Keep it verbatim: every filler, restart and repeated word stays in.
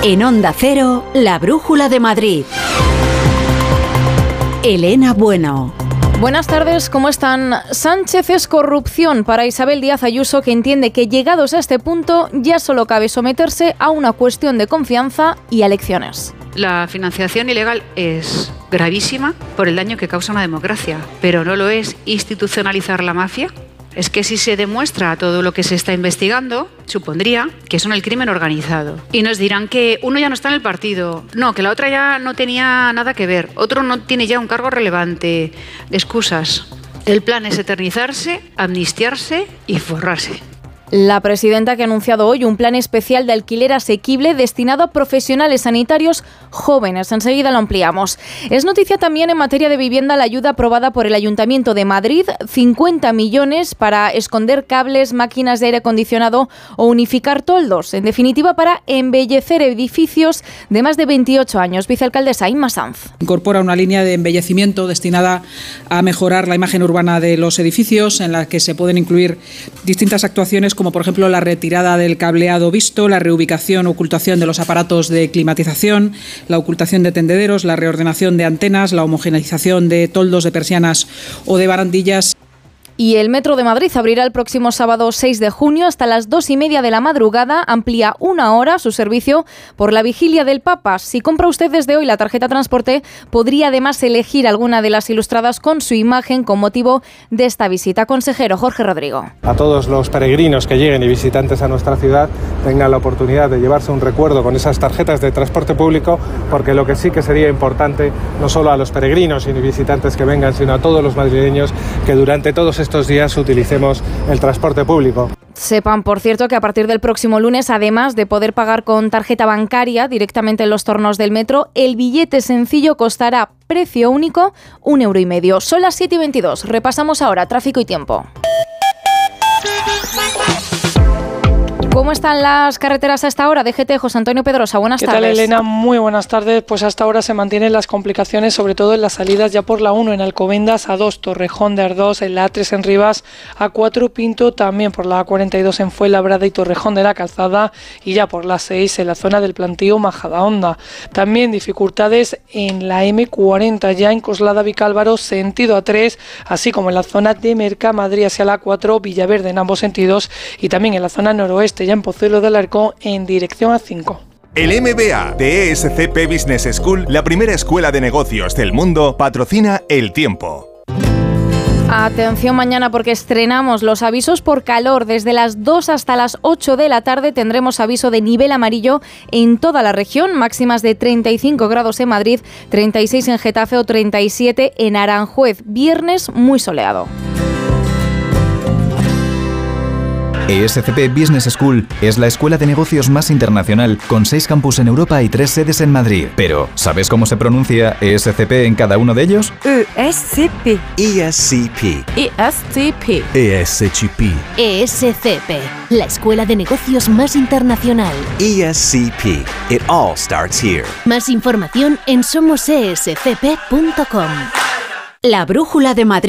En Onda Cero, la Brújula de Madrid. Elena Bueno. Buenas tardes, ¿cómo están? Sánchez es corrupción para Isabel Díaz Ayuso, que entiende que llegados a este punto ya solo cabe someterse a una cuestión de confianza y a elecciones. La financiación ilegal es gravísima por el daño que causa una democracia, pero no lo es institucionalizar la mafia. Es que si se demuestra todo lo que se está investigando, supondría que son el crimen organizado. Y nos dirán que uno ya no está en el partido, no, que la otra ya no tenía nada que ver, otro no tiene ya un cargo relevante. Excusas. El plan es eternizarse, amnistiarse y forrarse. La presidenta que ha anunciado hoy un plan especial de alquiler asequible destinado a profesionales sanitarios jóvenes. Enseguida lo ampliamos. Es noticia también en materia de vivienda la ayuda aprobada por el Ayuntamiento de Madrid, cincuenta millones para esconder cables, máquinas de aire acondicionado o unificar toldos. En definitiva, para embellecer edificios de más de veintiocho años. Vicealcaldesa Inma Sanz. Incorpora una línea de embellecimiento destinada a mejorar la imagen urbana de los edificios, en la que se pueden incluir distintas actuaciones, como por ejemplo la retirada del cableado visto, la reubicación o ocultación de los aparatos de climatización, la ocultación de tendederos, la reordenación de antenas, la homogeneización de toldos, de persianas o de barandillas. Y el Metro de Madrid abrirá el próximo sábado seis de junio hasta las dos y media de la madrugada. Amplía una hora su servicio por la vigilia del Papa. Si compra usted desde hoy la tarjeta transporte, podría además elegir alguna de las ilustradas con su imagen con motivo de esta visita. Consejero Jorge Rodrigo. A todos los peregrinos que lleguen y visitantes a nuestra ciudad tengan la oportunidad de llevarse un recuerdo con esas tarjetas de transporte público, porque lo que sí que sería importante, no solo a los peregrinos y visitantes que vengan, sino a todos los madrileños, que durante todos estos estos días utilicemos el transporte público. Sepan, por cierto, que a partir del próximo lunes, además de poder pagar con tarjeta bancaria directamente en los tornos del metro, el billete sencillo costará precio único un euro y medio. Son las siete y veintidós. Repasamos ahora tráfico y tiempo. ¿Cómo están las carreteras a esta hora? D G T, José Antonio Pedrosa, buenas tardes. ¿Qué tal, Elena? Muy buenas tardes. Pues hasta ahora se mantienen las complicaciones, sobre todo en las salidas ya por la uno en Alcobendas, A dos Torrejón de Ardós, en la A tres en Rivas, A cuatro Pinto, también por la A cuarenta y dos en Fuenlabrada y Torrejón de la Calzada, y ya por la seis en la zona del Plantío Majadahonda. También dificultades en la M cuarenta ya en Coslada Vicálvaro, sentido A tres, así como en la zona de Mercamadrid hacia la A cuatro, Villaverde en ambos sentidos, y también en la zona noroeste ya en Pozuelo de Alarcón en dirección A cinco. El M B A de E S C P Business School, la primera escuela de negocios del mundo, patrocina El Tiempo. Atención mañana, porque estrenamos los avisos por calor. Desde las dos hasta las ocho de la tarde tendremos aviso de nivel amarillo en toda la región, máximas de treinta y cinco grados en Madrid, treinta y seis en Getafe o treinta y siete en Aranjuez. Viernes muy soleado. E S C P Business School es la escuela de negocios más internacional, con seis campus en Europa y tres sedes en Madrid. Pero, ¿sabes cómo se pronuncia E S C P en cada uno de ellos? E S C P. E S C P. E S C P. E S C P. E S C P, la escuela de negocios más internacional. E S C P. It all starts here. Más información en somos e s c p punto com. La Brújula de Madrid.